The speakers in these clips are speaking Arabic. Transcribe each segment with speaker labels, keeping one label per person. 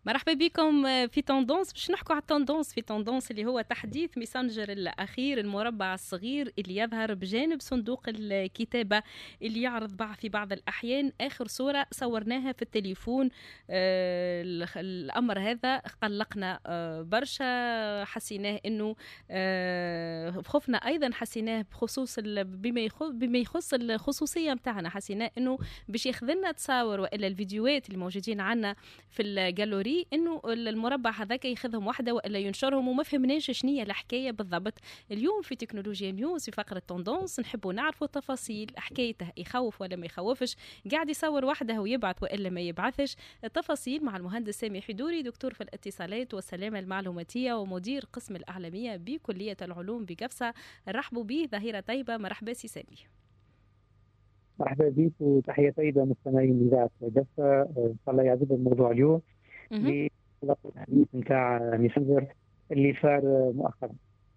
Speaker 1: مرحبا بكم في توندونس. باش نحكوا على التوندونس في توندونس اللي هو تحديث ميسنجر الأخير، المربع الصغير اللي يظهر بجانب صندوق الكتابة، اللي يعرض في بعض الأحيان آخر صورة صورناها في التليفون. الأمر هذا قلقنا برشا، حسيناه أنه خفنا أيضا، حسيناه بخصوص بما يخص الخصوصية متاعنا، حسيناه أنه باش ياخذلنا تصاور وإلا الفيديوهات اللي موجودين عنا في الجالوري، انه المربع هذاك ياخذهم وحده والا ينشرهم، وما فهمناش شنية الحكايه بالضبط. اليوم في تكنولوجيا نيوز في فقره توندونس نحبوا نعرفوا التفاصيل، حكايته يخوف ولا ما يخوفش، قاعد يصور وحده ويبعث والا ما يبعثش. التفاصيل مع المهندس سامي حدوري، دكتور في الاتصالات والسلامه المعلوماتيه ومدير قسم الاعلاميه بكليه العلوم بقفصه. رحبوا به، ظهيره طيبه. مرحبا سي سامي.
Speaker 2: مرحبا بك وتحية طيبة مستمعين إذاعة قفصة. إن شاء الله يعجبكم الموضوع اليوم الحديث نتاع ميسنجر اللي صار مؤخرا.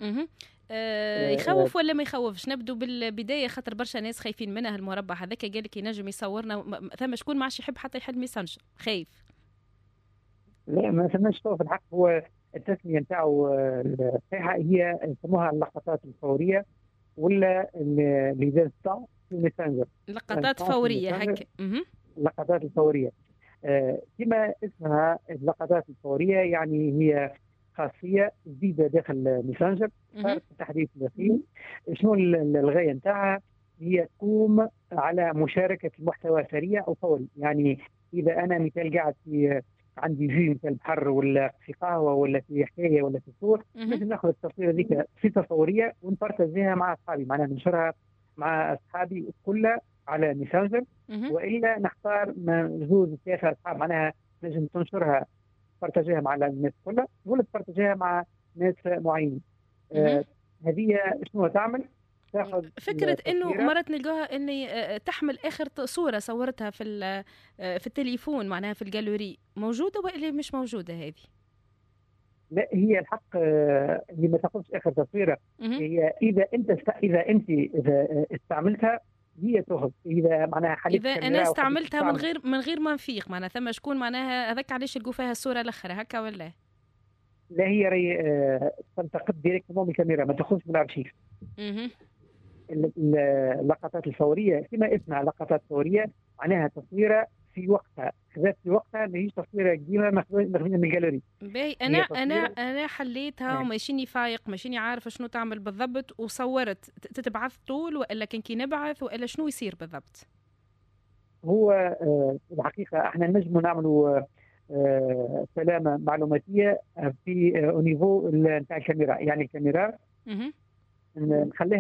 Speaker 1: يخوف ولا ما يخوفش؟ نبدو بالبداية، خاطر برشا ناس خايفين منها. المربع هذاك قال لك ينجم يصورنا، ثم شكون ما عادش يحب حتى يحل ميسنجر، خايف.
Speaker 2: لا، ما فماش خوف. الحق هو التسمية نتاعو الصحيحة هي يسموها اللقطات الفورية، ولا اللي في ميسنجر
Speaker 1: لقطات فورية هكا.
Speaker 2: اللقطات الفورية كما اسمها اللقطات الفورية، يعني هي خاصية جديدة داخل ميسنجر صارت في التحديث الأخير. شنو الغاية نتاعها؟ هي تقوم على مشاركة المحتوى سريع أو فوري. يعني إذا أنا مثال قاعد في عندي في مثال بحر ولا في قهوة ولا في حكاية ولا في صور، لازم ناخذ التصوير ذيك صفة فورية ونبارتاجيها مع أصحابي، معناها ننشرها مع أصحابي كلها على ميسنجر، والا نختار زوج ثلاثه اصحاب، معناها نجم تنشرها تبارتاجيها مع الناس كلها ولا تبارتاجيها مع ناس معينين. هذه شنو تعمل؟
Speaker 1: تاخذ فكره انه مرات نلقاها اني تحمل اخر صوره صورتها في التليفون، معناها في الجالوري، موجوده ولا مش موجوده هذه؟
Speaker 2: لا، هي الحق اللي ما تاخذش اخر تصويره هي اذا انت استعملتها هي تاخذ. اذا معناها
Speaker 1: اذا انا استعملتها من غير ما نفيق، معناها ثم شكون معناها هذاك علاش يلقوا فيها الصوره الاخرى هكا ولا
Speaker 2: لا؟ هي راهي تنتقد ديريكتومون من الكاميرا، ما تاخذش من الارشيف. اللقطات الفوريه كما اسمها لقطات فوريه، معناها تصويره في وقتها، خذت في وقتها، ماهيش تصويره قديمه ماخذينها من الجاليري.
Speaker 1: باهي، انا حليتها وماشيني فايق، ماشيني عارفه شنو تعمل بالضبط، وصورت تتبعث طول والا كي نبعث والا شنو يصير بالضبط؟
Speaker 2: هو الحقيقه احنا نجموا نعملوا سلامه معلوماتيه في نيفو نتاع الكاميرا، يعني الكاميرا نخليها